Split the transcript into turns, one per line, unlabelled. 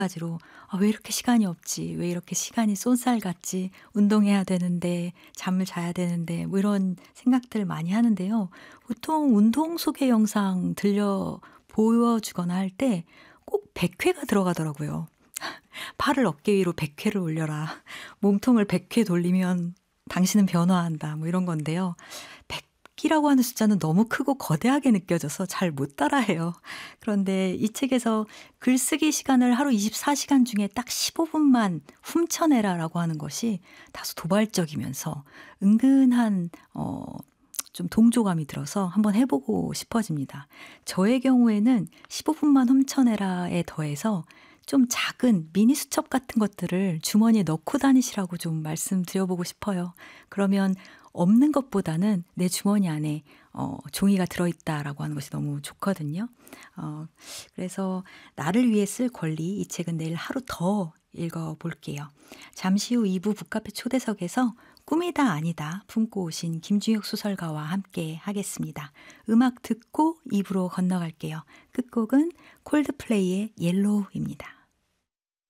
가지로 '아 왜 이렇게 시간이 없지? 왜 이렇게 시간이 쏜살 같지? 운동해야 되는데 잠을 자야 되는데.' 뭐 이런 생각들 많이 하는데요. 보통 운동 소개 영상 보여주거나 할 때 꼭 100 회가 들어가더라고요. "팔을 어깨 위로 100 회를 올려라. 몸통을 100회 돌리면 당신은 변화한다." 뭐 이런 건데요. 100 이라고 하는 숫자는 너무 크고 거대하게 느껴져서 잘 못 따라해요. 그런데 이 책에서 "글쓰기 시간을 하루 24 시간 중에 딱 15 분만 훔쳐내라."라고 하는 것이 다소 도발적이면서 은근한 좀 동조감이 들어서 한번 해 보고 싶어집니다. 저의 경우에는 15 분만 훔쳐내라에 더해서 좀 작은 미니 수첩 같은 것들을 주머니에 넣고 다니시라고 좀 말씀드려 보고 싶어요. 그러면 없는 것보다는 '내 주머니 안에 종이가 들어 있다.'라고 하는 것이 너무 좋거든요. 어 그래서 '나를 위해 쓸 권리.' 이 책은 내일 하루 더 읽어 볼게요. 잠시 후 2부 북카페 초대석에서 꿈이다 아니다 품고 오신 김중혁 소설가와 함께 하겠습니다. 음악 듣고 2 부로 건너갈게요. 끝곡은 콜드플레이의 옐로우입니다.